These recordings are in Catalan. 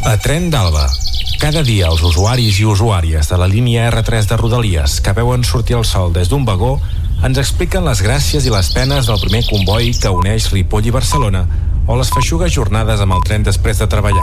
A Tren d'Alba. Cada dia els usuaris i usuàries de la línia R3 de Rodalies que veuen sortir el sol des d'un vagó ens expliquen les gràcies i les penes del primer comboi que uneix Ripoll i Barcelona o les feixugues jornades amb el tren després de treballar.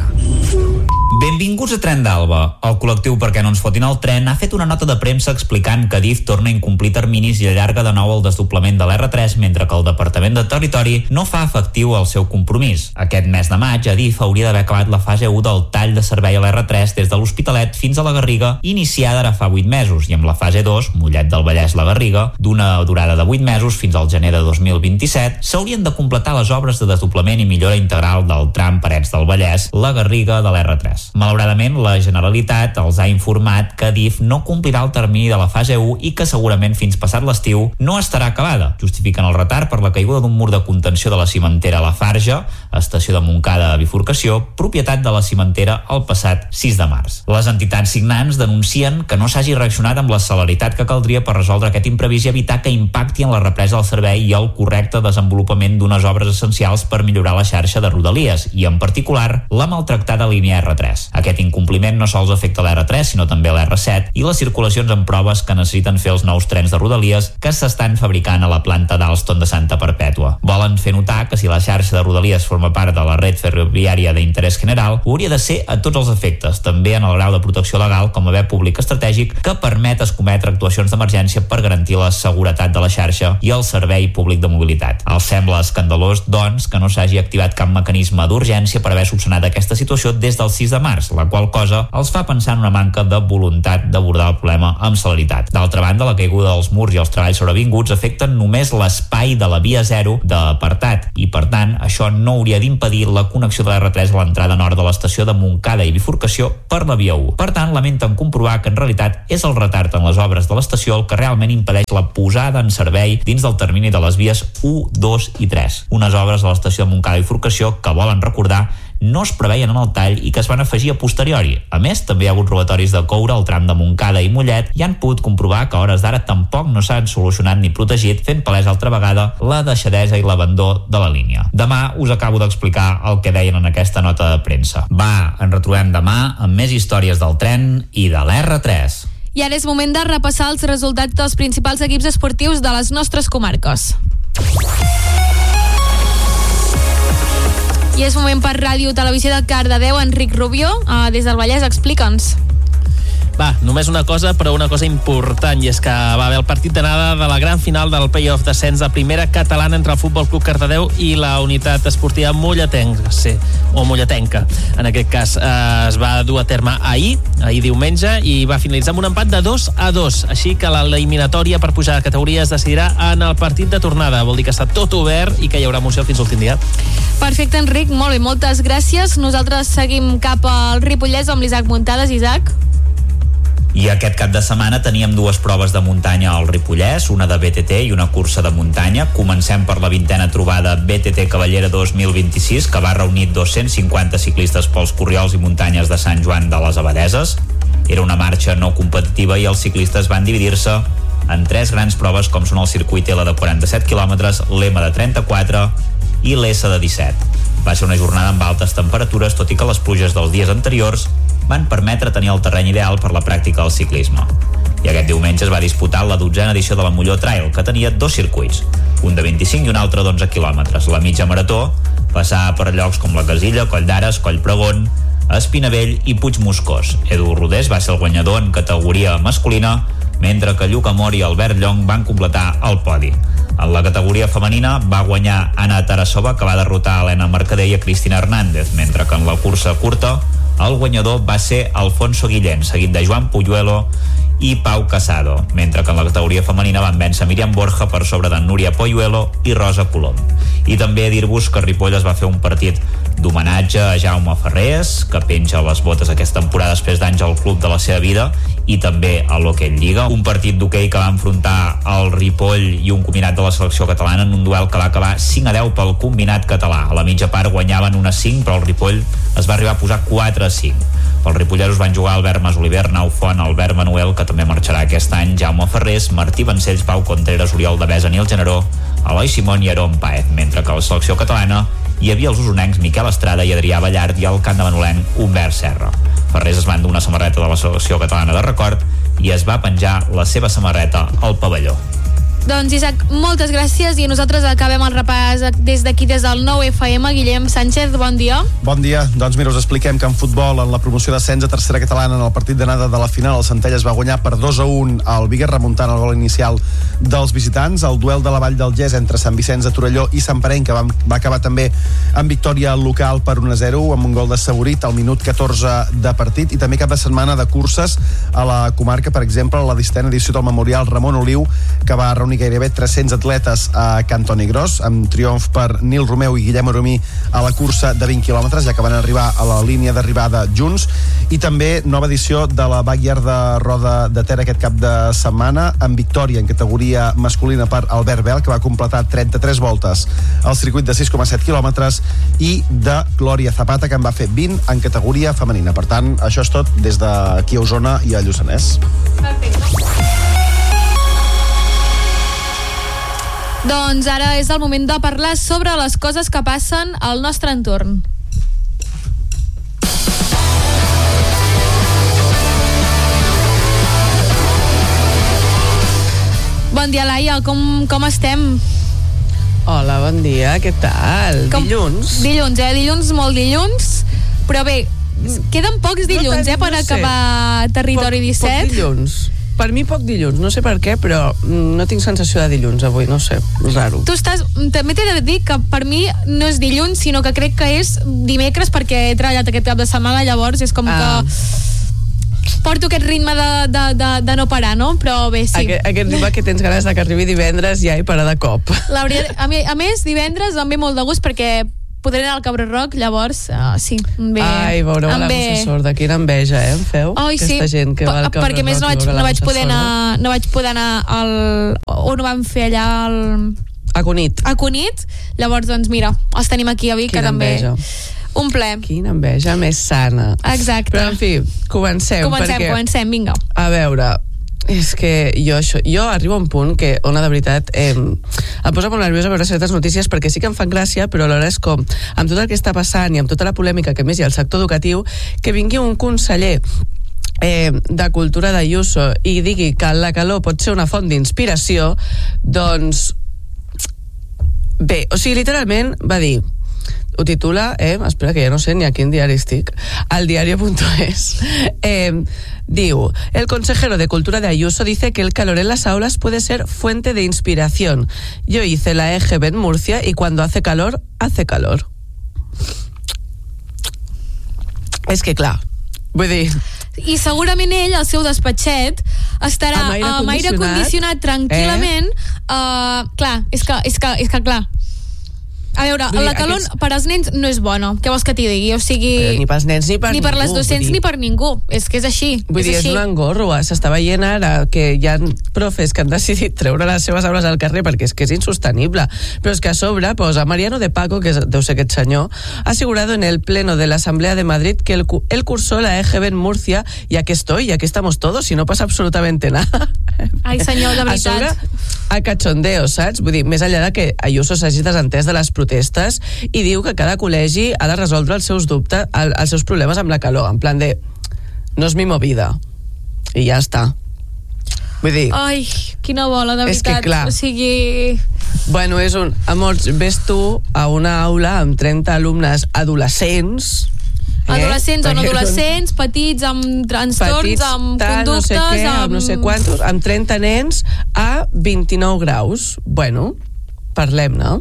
Benvinguts a Tren d'Alba. El col·lectiu Perquè no ens fotin el tren ha fet una nota de premsa explicant que Adif torna a incomplir terminis i allarga de nou el desdoblament de l'R3 mentre que el Departament de Territori no fa efectiu el seu compromís. Aquest mes de maig, Adif hauria d'haver acabat la fase 1 del tall de servei a l'R3 des de l'Hospitalet fins a la Garriga, iniciada ara fa 8 mesos, i amb la fase 2, Mollet del Vallès-la Garriga, d'una durada de 8 mesos fins al gener de 2027, s'haurien de completar les obres de desdoblament i millora integral del tram Parets del Vallès, la Garriga de l'R3. Malauradament, la Generalitat els ha informat que Adif no complirà el termini de la fase 1 i que segurament fins passat l'estiu no estarà acabada. Justifiquen el retard per la caiguda d'un mur de contenció de la cimentera La Farja, estació de Montcada a bifurcació, propietat de la cimentera el passat 6 de març. Les entitats signants denuncien que no s'hagi reaccionat amb la celeritat que caldria per resoldre aquest imprevist i evitar que impacti en la represa del servei i el correcte desenvolupament d'unes obres essencials per millorar la xarxa de Rodalies i, en particular, la maltractada línia R3. Aquest incompliment no sols afecta l'R3, sinó també l'R7 i les circulacions en proves que necessiten fer els nous trens de Rodalies que s'estan fabricant a la planta d'Alstom de Santa Perpètua. Volen fer notar que si la xarxa de Rodalies forma part de la red ferroviària d'interès general, hauria de ser a tots els efectes, també en el grau de protecció legal com a bé públic estratègic que permet escometre actuacions d'emergència per garantir la seguretat de la xarxa i el servei públic de mobilitat. Els sembla escandalós, doncs, que no s'hagi activat cap mecanisme d'urgència per haver solucionat aquesta situació des del 6 de març, la qual cosa els fa pensar en una manca de voluntat d'abordar el problema amb celeritat. D'altra banda, la caiguda dels murs i els treballs sobrevinguts afecten només l'espai de la via 0 d'apartat i, per tant, això no hauria d'impedir la connexió de l'R3 a l'entrada nord de l'estació de Montcada i bifurcació per la via 1. Per tant, lamenten comprovar que en realitat és el retard en les obres de l'estació el que realment impedeix la posada en servei dins del termini de les vies 1, 2 i 3. Unes obres a l'estació de Montcada i bifurcació que volen recordar no es preveien en el tall i que es van afegir a posteriori. A més, també hi ha hagut robatoris de coure al tram de Montcada i Mollet i han pogut comprovar que a hores d'ara tampoc no s'han solucionat ni protegit, fent palès altra vegada la deixadesa i l'abandó de la línia. Demà us acabo d'explicar el que deien en aquesta nota de premsa. Va, ens retrobem demà amb més històries del tren i de l'R3. I ara és moment de repassar els resultats dels principals equips esportius de les nostres comarques. I és moment per Ràdio Televisió de Cardedeu. Enric Rubió, des del Vallès, explica'ns. Va, només una cosa, però una cosa important, i és que va haver el partit d'anada de la gran final del play-off d'ascens de primera catalana entre el Futbol Club Cardedeu i la unitat esportiva molletenca, o molletenca. En aquest cas es va dur a terme ahir diumenge, i va finalitzar amb un empat de 2-2, així que l'eliminatòria per pujar de categoria es decidirà en el partit de tornada. Vol dir que està tot obert i que hi haurà emoció fins l'últim dia. Perfecte, Enric, molt bé, moltes gràcies. Nosaltres seguim cap al Ripollès amb l'Isaac Muntades. Isaac? I aquest cap de setmana teníem dues proves de muntanya al Ripollès, una de BTT i una cursa de muntanya. Comencem per la 20a trobada BTT Cavallera 2026, que va reunir 250 ciclistes pels corriols i muntanyes de Sant Joan de les Abadesses. Era una marxa no competitiva i els ciclistes van dividir-se en tres grans proves, com són el circuit L de 47 quilòmetres, l'M de 34 i l'S de 17. Va ser una jornada amb altes temperatures, tot i que les pluges dels dies anteriors van permetre tenir el terreny ideal per la pràctica del ciclisme. I aquest diumenge es va disputar la 12a edició de la Molló Trail, que tenia dos circuits, un de 25 i un altre d'11 quilòmetres. La mitja marató passava per llocs com la Casilla, Coll d'Ares, Coll Pregón, Espinavell i Puigmoscós. Edu Rodés va ser el guanyador en categoria masculina, mentre que Lluc Amor i Albert Llong van completar el podi. En la categoria femenina va guanyar Anna Tarasova, que va derrotar Helena Mercader i a Cristina Hernández, mentre que en la cursa curta el guanyador va ser Alfonso Guillén, seguit de Joan Puyuelo i Pau Casado, mentre que en la categoria femenina van vèncer Míriam Borja per sobre de Núria Poyuelo i Rosa Colom. I també dir-vos que Ripoll es va fer un partit d'homenatge a Jaume Ferrés, que penja les botes aquesta temporada després d'anys al club de la seva vida, i també a l'Hockey Lliga, un partit d'hoquei que va enfrontar el Ripoll i un combinat de la selecció catalana en un duel que va acabar 5-10 pel combinat català. A la mitja part guanyaven 1-5, però el Ripoll es va arribar a posar 4-5. Els ripolleros van jugar Albert Masoliver, Nau Font, Albert Manuel, que també marxarà aquest any, Jaume Ferrés, Martí Vancells, Pau Contreras, Oriol de Besa, Nil Generó, Eloi Simón i Aron Paez, mentre que la selecció catalana hi havia els usonencs Miquel Estrada i Adrià Ballart i el candamanolenc Humbert Serra. Ferrés es va endur una samarreta de la selecció catalana de record i es va penjar la seva samarreta al pavelló. Doncs Isaac, moltes gràcies i nosaltres acabem el repàs des d'aquí, des del 9FM. Guillem Sánchez, bon dia. Bon dia. Doncs mira, us expliquem que en futbol, en la promoció d'ascens a tercera catalana, en el partit d'anada de la final, el Centelles va guanyar per 2-1 al Bigues, remuntant el gol inicial dels visitants. El duel de la Vall del Gès entre Sant Vicenç de Torelló i Sant Pareny, que va acabar també en victòria local per 1-0, amb un gol de Saborit al minut 14 de partit. I també cap de setmana de curses a la comarca, per exemple, la 17a edició del Memorial Ramon Oliu, que va reunir gairebé 300 atletes a Cantoni Gros, amb triomf per Nil Romeu i Guillem Aromí a la cursa de 20 quilòmetres, ja que van arribar a la línia d'arribada junts. I també nova edició de la Backyard de Roda de Ter aquest cap de setmana, amb victòria en categoria masculina per Albert Bel, que va completar 33 voltes al circuit de 6,7 quilòmetres, i de Glòria Zapata, que en va fer 20 en categoria femenina. Per tant, això és tot des d'aquí a Osona i a Lluçanès. Perfecte. Doncs ara és el moment de parlar sobre les coses que passen al nostre entorn. Bon dia, Laia, com estem? Hola, bon dia, què tal? Dilluns? Dilluns, Dilluns, molt dilluns, però bé, queden pocs dilluns, per acabar Territori 17. Poc dilluns. Per mi poc dilluns, no sé per què, però no tinc sensació de dilluns avui, no sé, raro. També t'he de dir que per mi no és dilluns, sinó que crec que és dimecres, perquè he treballat aquest cap de setmana, llavors és com que porto aquest ritme de no parar, no? Però bé, sí. Aquest ritme que tens ganes de que arribi divendres ja i parar de cop. A més, divendres em ve molt de gust perquè podré anar al Cabró Rock, llavors, sí, bé. Ai, veureu la Mossa Sorda, quina enveja, em feu? Ai, sí, aquesta gent que va al Cabró Rock. Perquè més no vaig poder anar on ho vam fer allà a Cunit. A Cunit, llavors, doncs mira, els tenim aquí a Vic, que també un ple. Quina enveja més sana. Exacte. Però, en fi, comencem, vinga. A veure, és que jo arribo a un punt que Ona, de veritat, em posa molt nerviosa veure certes notícies, perquè sí que em fan gràcia, però alhora és com, amb tot el que està passant i amb tota la polèmica que més hi ha al sector educatiu, que vingui un conseller de Cultura d'Ayuso i digui que la calor pot ser una font d'inspiració, doncs bé, o sigui, literalment va dir, ho titula, espera que ja no sé ni a quin diari estic, al diario.es, diu, el consejero de Cultura de Ayuso dice que el calor en las aulas puede ser fuente de inspiración. Yo hice la EGB en Murcia y cuando hace calor, hace calor. És que clar, vull dir... I segurament ell, al seu despatxet, estarà amb aire condicionat tranquil·lament. Clar, és que clar. A veure, la calor per als nens no és bona. Què vols que t'hi digui? O sigui... Ni pels nens ni per ningú. Ni per les docents ni per ningú. És que és així. Vull dir, és un engorro. S'està veient ara que hi ha profes que han decidit treure les seves aules al carrer perquè és que és insostenible. Però és que a sobre posa Mariano de Paco, que deu ser aquest senyor, ha asegurado en el pleno de la Asamblea de Madrid que él cursó la EGB en Murcia y aquí estoy, y aquí estamos todos y no pasa absolutamente nada. Ai, senyor, de veritat. A sobre, a cachondeo, saps? Vull dir, més enllà de que Ayuso s'hagi desentès de les protestes i diu que cada col·legi ha de resoldre els seus dubtes, els seus problemes amb la calor, en plan de no és mi movida i ja està. Vull dir, ai, quina bola, de veritat. És que clar, o sigui... bueno, és un... Amors, ves tu a una aula amb 30 alumnes adolescents, adolescents o no adolescents, petits amb trastorns, amb conductes, no sé què, amb no sé quantos, amb 30 nens a 29 graus. Bueno, parlem-ne.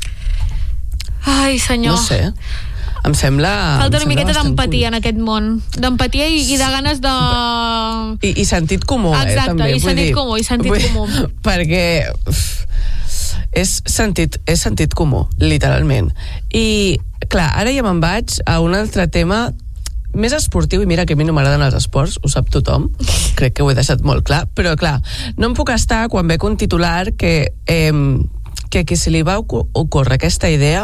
Ai, senyor. No sé, em sembla... Falta una miqueta d'empatia en aquest món. D'empatia i de ganes de... I sentit comú, exacte, també. I sentit comú. Perquè és sentit comú, literalment. I, clar, ara ja me'n vaig a un altre tema més esportiu, i mira que a mi no m'agraden els esports, ho sap tothom, crec que ho he deixat molt clar, però clar, no em puc estar quan veig un titular que qui se li va ocórrer aquesta idea,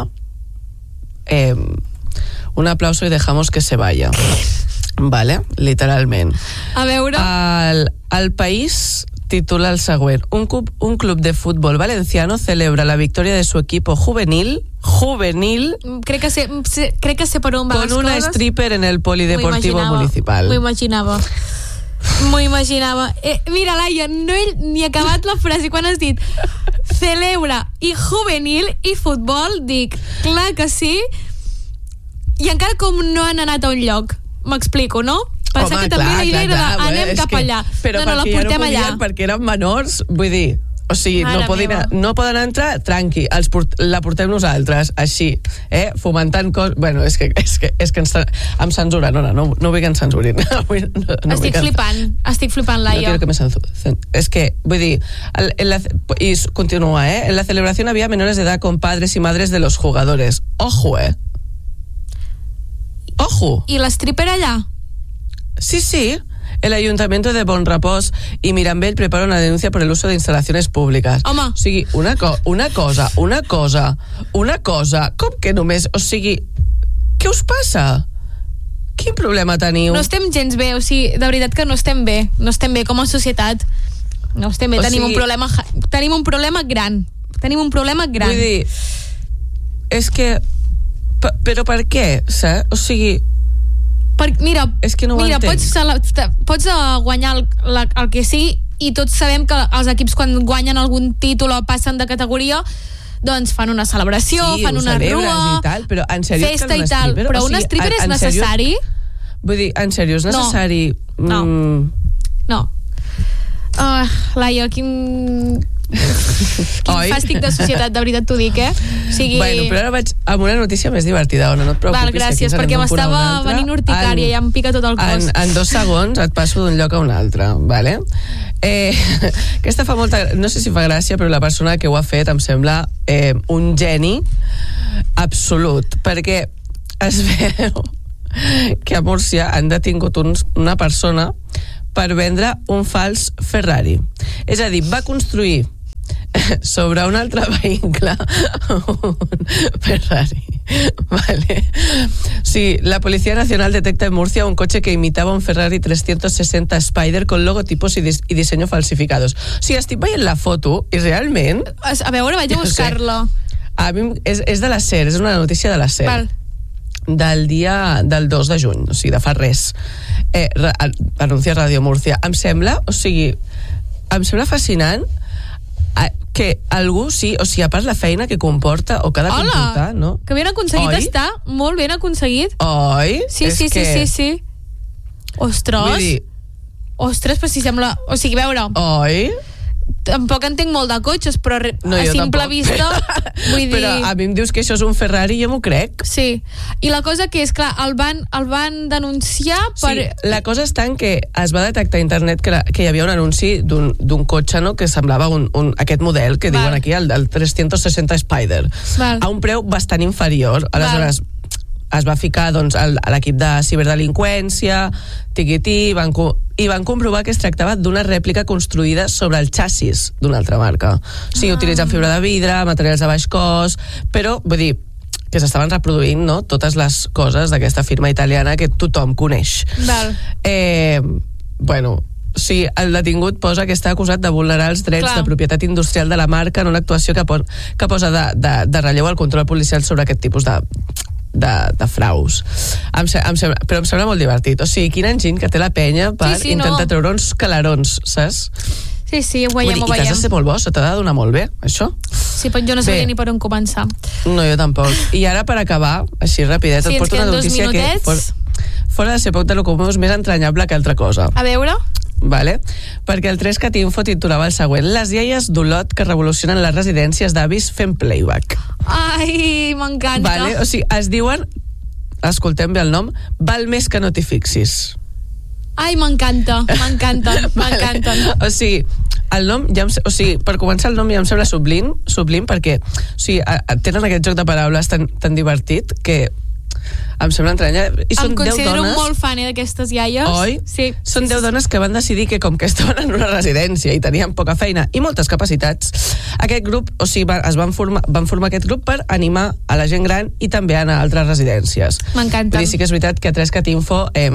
un aplauso y dejamos que se vaya. Vale? Literalment. A veure... El País titula el següent. Un club de fútbol valenciano celebra la victoria de su equipo juvenil, crec que sé per on va con una coses. stripper en el polideportivo municipal. M'ho imaginava. Mira, Laia, no he ni acabat la frase quan has dit celebra i juvenil i futbol, dic, clar que sí, i encara com no han anat a un lloc, m'explico, no? Pensar que també la idea era anem cap allà, però no, la portem allà perquè eren menors, vull dir, o sigui, no poden entrar, tranqui, la portem nosaltres, així, fomentant coses. Bueno, és que em censuren, no vull que em censurin. Estic flipant, Laia. No quiero que me censuren. És que, vull dir, y continúa, en la celebración había menores de edad con padres y madres de los jugadores. Ojo, Ojo. I l'stripper allà? Sí. El Ayuntamiento de Bonrepòs i Mirambell prepara una denuncia por el uso de instalaciones públicas. Home. O sigui, una cosa. Com que només... O sigui, què us passa? Quin problema teniu? No estem gens bé, o sigui, de veritat que no estem bé. No estem bé com a societat. No estem bé, tenim un problema gran. Vull dir, és que... Però per què? Saps? O sigui... Mira, és que no ho entenc. pots guanyar el que sigui, i tots sabem que els equips quan guanyen algun títol o passen de categoria, doncs fan una celebració, fan una rua, i tal, però en sèrio, festa i tal, però un stripper és necessari? Vull dir, en sèrio, és necessari? No. Laia, quin fàstic de societat, de veritat t'ho dic, O sigui... Bueno, però ara vaig amb una notícia més divertida, Ona, no et preocupis. Val, gràcies, perquè m'estava venint urticària i em pica tot el cos. En 2 segons et passo d'un lloc a un altre, vale? Aquesta fa molta... No sé si fa gràcia, però la persona que ho ha fet em sembla un geni absolut, perquè es veu que a Múrcia han detingut una persona per vendre un fals Ferrari. És a dir, va construir sobre un altre vehicle un Ferrari. Vale. Sí, la Policía Nacional detecta en Murcia un coche que imitaba un Ferrari 360 Spider con logotipos y diseño falsificados. O sigui, estic veient la foto i realment... A veure, vaig a buscar-la. A mi és de la SER, és una notícia de la SER. Val. Del 2 de juny, o sigui, de fa res. Anuncia Radio Múrcia. Em sembla fascinant que algú, sí, o sigui, a part la feina que comporta o que ha de comportar, no? Que ben aconseguit està, molt ben aconseguit. Oi? Sí. Ostres, però si sembla... O sigui, veure... Oi? Tampoc entenc molt de cotxes, però a simple vista vull dir... Però a mi em dius que això és un Ferrari, jo m'ho crec. Sí, i la cosa que és, clar, el van denunciar per... Sí, la cosa està en que es va detectar a internet que hi havia un anunci d'un cotxe, no?, que semblava aquest model que diuen aquí, el 360 Spider, a un preu bastant inferior. Aleshores, es va ficar doncs, a l'equip de ciberdelinqüència, i van comprovar que es tractava d'una rèplica construïda sobre el xassis d'una altra marca. O sigui, utilitzant fibra de vidre, materials de baix cost, però, vull dir, que s'estaven reproduint, no?, totes les coses d'aquesta firma italiana que tothom coneix. Bueno, sí, el detingut posa que està acusat de vulnerar els drets de propietat industrial de la marca en una actuació que posa de relleu el control policial sobre aquest tipus de fraus. Però em sembla molt divertit. O sigui, quin enginy que té la penya per intentar treure uns calarons, saps? Sí, ho veiem. I que has de ser molt bo, se t'ha de donar molt bé, això. Sí, però jo no sabia ni per on començar. No, jo tampoc. I ara, per acabar, així rapidet, et porto una notícia que fora de ser poc de lo comú és més entranyable que altra cosa. A veure... Vale? Perquè el 3cat Info titulava el següent: les iaies d'Olot que revolucionen les residències d'avis fent playback. Ai, m'encanta. Vale? O sigui, es diuen, escoltem bé el nom, val més que no t'hi fixis. Ai, m'encanten. Vale. O sigui, el nom per començar el nom ja em sembla sublim perquè tenen aquest joc de paraules tan divertit que em sembla entranyable. Em considero molt fan d'aquestes iaies. Oi? Sí. Són 10 dones que van decidir que com que estaven en una residència i tenien poca feina i moltes capacitats, aquest grup, van formar aquest grup per animar a la gent gran i també a anar a altres residències. M'encanta. Sí que és veritat que a 3cat Info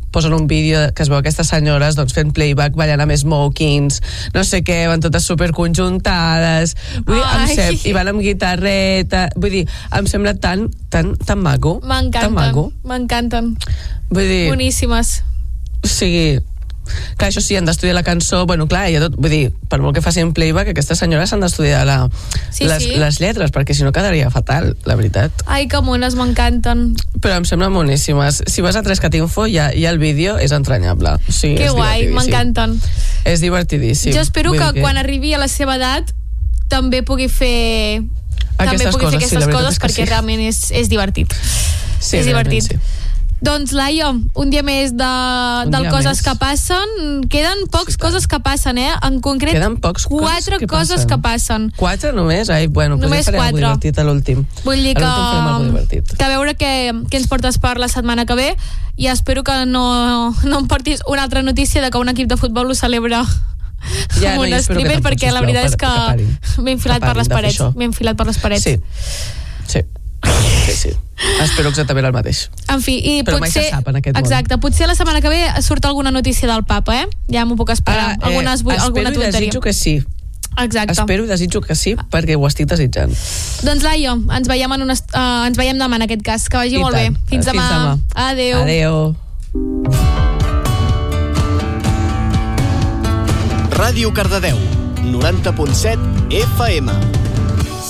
posen un vídeo que es veu aquestes senyores doncs, fent playback, ballant amb smokings, no sé què, van totes superconjuntades, vull dir, i van amb guitarreta, vull dir, em sembla tan maco. M'encanten. Vull dir... Boníssimes. O sigui... Clar, això sí, han d'estudiar la cançó, bueno, clar, i tot, vull dir, per molt que facin playback, aquestes senyores han d'estudiar les lletres, perquè si no quedaria fatal, la veritat. Ai, que mones, m'encanten. Però em semblen boníssimes. Si vas a 3cat Info, ja el vídeo és entranyable. O sigui, que guai, m'encanten. És divertidíssim. Jo espero que quan arribi a la seva edat també pugui fer aquestes coses perquè realment és divertit. Sí, és divertit. Sí. Doncs, Laia, un dia més de coses que passen. Queden pocs coses que passen, En concret, queden pocs 4 coses que passen. 4 només? Ai, bueno, només ja farem algo divertit a l'últim. Vull dir que a veure què ens portes per la setmana que ve, i espero que no em portis una altra notícia de que un equip de futbol ho celebra amb un stripper, perquè la veritat és que m'he enfilat per les parets. Sí. Espero exactament el mateix. En fi, i però mai se sap en aquest món. Exacte, potser la setmana que ve surt alguna notícia del papa, Ja m'ho puc esperar. Alguna espero i desitjo que sí. Exacte. Espero i desitjo que sí, perquè ho estic desitjant. Doncs, Laia, ens veiem demà en aquest cas. Que vagi molt bé. Fins demà. Adéu. Ràdio Cardedeu, 90.7 FM.